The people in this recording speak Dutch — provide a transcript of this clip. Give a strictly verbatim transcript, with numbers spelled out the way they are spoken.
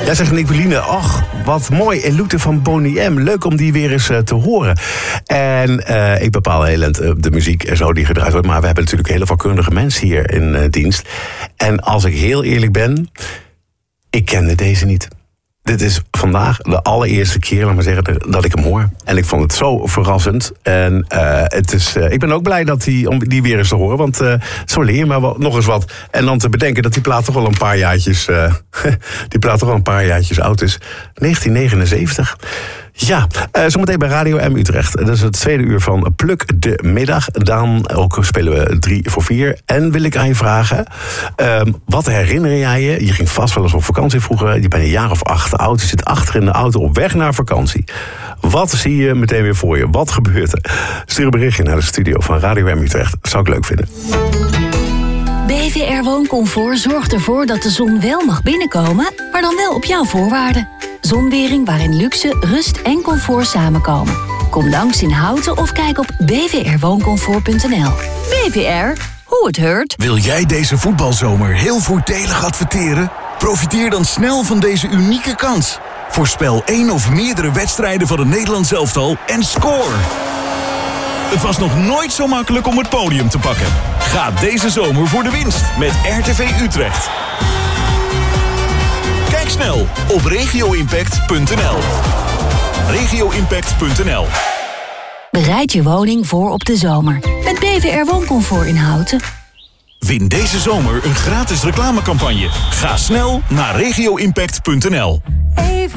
Jij zegt Nicoline, ach, wat mooi. Eloute van Boney M. Leuk om die weer eens uh, te horen. En uh, ik bepaal heel uh, de muziek en zo die gedraaid wordt. Maar we hebben natuurlijk hele vakkundige mensen hier in uh, dienst. En als ik heel eerlijk ben, ik kende deze niet. Dit is vandaag de allereerste keer, laat maar zeggen, dat ik hem hoor. En ik vond het zo verrassend. En uh, het is, uh, ik ben ook blij dat die, om die weer eens te horen. Want uh, zo leer je maar wel, nog eens wat. En dan te bedenken dat die plaat toch wel een paar jaartjes... Uh, die plaat toch wel een paar jaartjes oud is. negentien negenenzeventig. Ja, uh, zometeen bij Radio M Utrecht. Dat is het tweede uur van Pluk de Middag. Dan ook spelen we drie voor vier. En wil ik aan je vragen, uh, wat herinner jij je? Je ging vast wel eens op vakantie vroeger. Je bent een jaar of acht oud. Je zit achter in de auto op weg naar vakantie. Wat zie je meteen weer voor je? Wat gebeurt er? Stuur een berichtje naar de studio van Radio M Utrecht. Dat zou ik leuk vinden. B V R Wooncomfort zorgt ervoor dat de zon wel mag binnenkomen, maar dan wel op jouw voorwaarden. Zonwering waarin luxe, rust en comfort samenkomen. Kom langs in Houten of kijk op b v r wooncomfort punt n l. B V R, hoe het heurt. Wil jij deze voetbalzomer heel voordelig adverteren? Profiteer dan snel van deze unieke kans. Voorspel één of meerdere wedstrijden van het Nederlands elftal en score! Het was nog nooit zo makkelijk om het podium te pakken. Ga deze zomer voor de winst met R T V Utrecht. Kijk snel op regio impact punt n l. regio impact punt n l. Bereid je woning voor op de zomer met B V R Wooncomfort in Houten. Win deze zomer een gratis reclamecampagne. Ga snel naar regio impact punt n l.